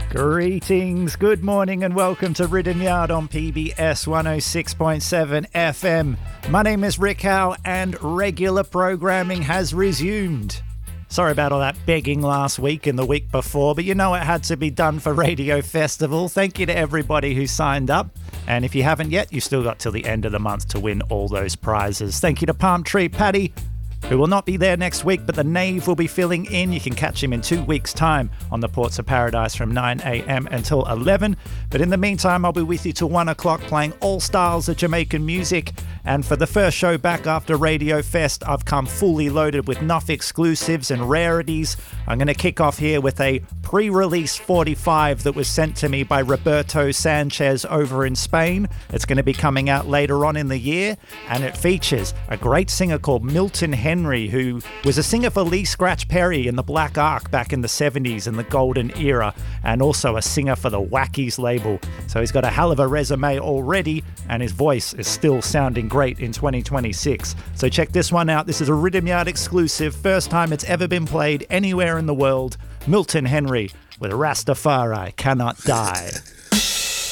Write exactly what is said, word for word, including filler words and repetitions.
Greetings, good morning and welcome to Rhythm Yard on P B S one oh six point seven F M. My name is Rick Howe and regular programming has resumed. Sorry about all that begging last week and the week before, but you know it had to be done for Radio Festival. Thank you to everybody who signed up. And if you haven't yet, you've still got till the end of the month to win all those prizes. Thank you to Palm Tree Paddy, who will not be there next week, but the Knave will be filling in. You can catch him in two weeks' time on the Ports of Paradise from nine a.m. until eleven. But in the meantime, I'll be with you till one o'clock playing all styles of Jamaican music. And for the first show back after Radio Fest, I've come fully loaded with Nuff exclusives and rarities. I'm going to kick off here with a pre-release forty-five that was sent to me by Roberto Sanchez over in Spain. It's going to be coming out later on in the year, and it features a great singer called Milton Henry, who was a singer for Lee Scratch Perry in the Black Ark back in the seventies in the golden era, and also a singer for the Wackies label. So he's got a hell of a resume already, and his voice is still sounding great in twenty twenty-six. So check this one out. This is a Rhythm Yard exclusive, first time it's ever been played anywhere in the world. Milton Henry with Rastafari Cannot Die.